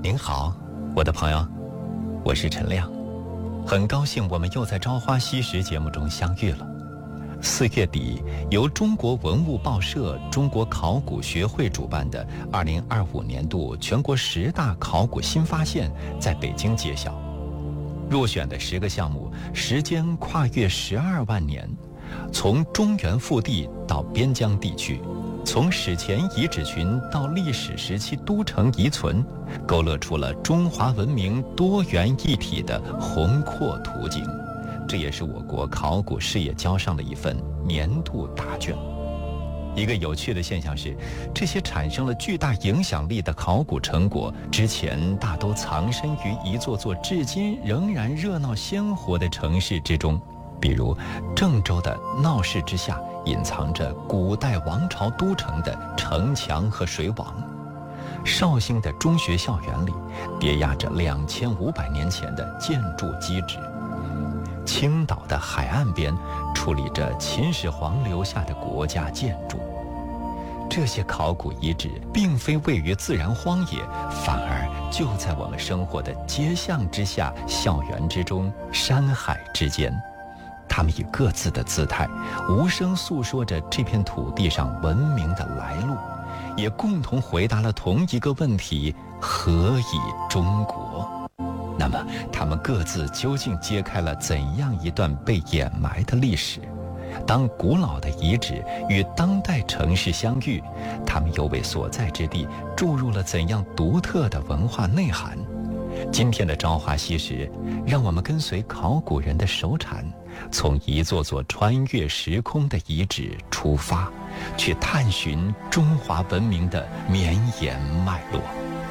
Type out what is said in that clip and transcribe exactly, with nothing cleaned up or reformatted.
您好，我的朋友，我是陈亮，很高兴我们又在《朝花夕拾》节目中相遇了。四月底，由中国文物报社、中国考古学会主办的二零二五年度全国十大考古新发现在北京揭晓。入选的十个项目，时间跨越十二万年，从中原腹地到边疆地区，从史前遗址群到历史时期都城遗存，勾勒出了中华文明多元一体的宏阔图景。这也是我国考古事业交上的一份年度答卷。一个有趣的现象是，这些产生了巨大影响力的考古成果，之前大都藏身于一座座至今仍然热闹鲜活的城市之中。比如郑州的闹市之下隐藏着古代王朝都城的城墙和水网，绍兴的中学校园里叠压着两千五百年前的建筑基址，青岛的海岸边矗立着秦始皇留下的国家建筑。这些考古遗址并非位于自然荒野，反而就在我们生活的街巷之下、校园之中、山海之间。他们以各自的姿态，无声诉说着这片土地上文明的来路，也共同回答了同一个问题：何以中国？那么，他们各自究竟揭开了怎样一段被掩埋的历史？当古老的遗址与当代城市相遇，他们又为所在之地注入了怎样独特的文化内涵？今天的朝花夕拾，让我们跟随考古人的手铲，从一座座穿越时空的遗址出发，去探寻中华文明的绵延脉络。